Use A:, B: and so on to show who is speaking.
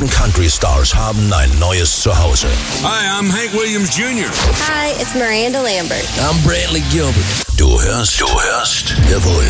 A: größten Country-Stars haben ein neues Zuhause.
B: Hi, I'm Hank Williams Jr.
C: Hi, it's Miranda Lambert.
D: I'm Brantley Gilbert.
A: Du hörst The Vultz.